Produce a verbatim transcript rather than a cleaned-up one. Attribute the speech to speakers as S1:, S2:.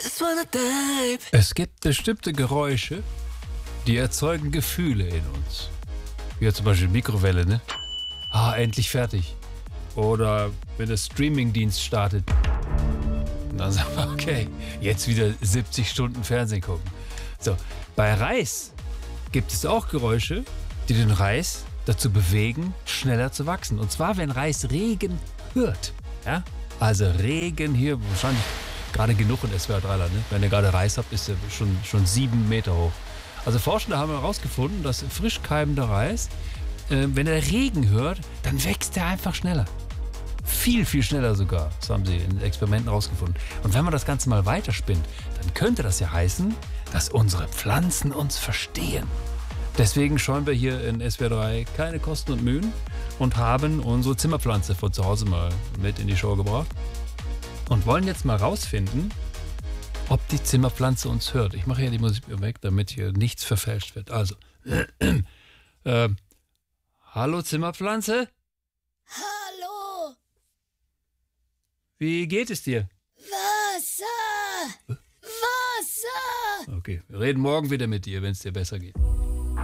S1: just wanna dive.
S2: Es gibt bestimmte Geräusche, die erzeugen Gefühle in uns. Wie zum Beispiel Mikrowelle, ne? Ah, endlich fertig. Oder wenn der Streamingdienst startet. Und dann sagen wir, okay, jetzt wieder siebzig Stunden Fernsehen gucken. So, bei Reis gibt es auch Geräusche, die den Reis dazu bewegen, schneller zu wachsen. Und zwar, wenn Reis Regen hört. Ja? Also Regen hier, wahrscheinlich gerade genug in S W R drei Land. Ne? Wenn ihr gerade Reis habt, ist er schon, schon sieben Meter hoch. Also Forschende haben herausgefunden, dass frisch keimender Reis, äh, wenn er Regen hört, dann wächst er einfach schneller. Viel, viel schneller sogar. Das haben sie in Experimenten herausgefunden. Und wenn man das Ganze mal weiterspinnt, dann könnte das ja heißen, dass unsere Pflanzen uns verstehen. Deswegen scheuen wir hier in S W R drei keine Kosten und Mühen und haben unsere Zimmerpflanze von zu Hause mal mit in die Show gebracht und wollen jetzt mal rausfinden, ob die Zimmerpflanze uns hört. Ich mache hier die Musik weg, damit hier nichts verfälscht wird. Also, äh, hallo Zimmerpflanze?
S3: Hallo!
S2: Wie geht es dir?
S3: Wasser! Wasser!
S2: Okay, wir reden morgen wieder mit dir, wenn es dir besser geht.